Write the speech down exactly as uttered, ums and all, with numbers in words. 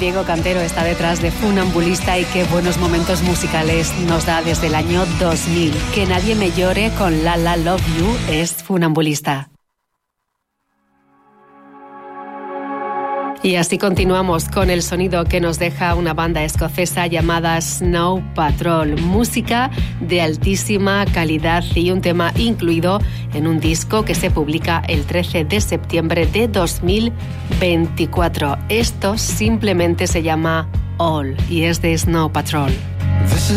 Diego Cantero está detrás de Funambulista y qué buenos momentos musicales nos da desde el año dos mil. Que nadie me llore con La La Love You es Funambulista. Y así continuamos con el sonido que nos deja una banda escocesa llamada Snow Patrol. Música de altísima calidad y un tema incluido en un disco que se publica el trece de septiembre de dos mil veinticuatro. Esto simplemente se llama All y es de Snow Patrol.